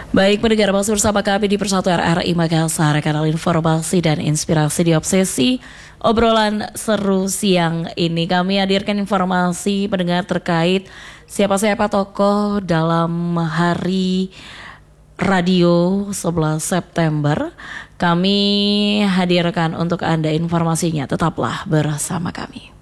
Baik pendengar, masih bersama kami di Persatu RRI Makassar, kanal informasi dan inspirasi di Obsesi. Obrolan seru siang ini kami hadirkan informasi pendengar terkait siapa-siapa tokoh dalam hari radio 11 September. Kami hadirkan untuk Anda informasinya, tetaplah bersama kami.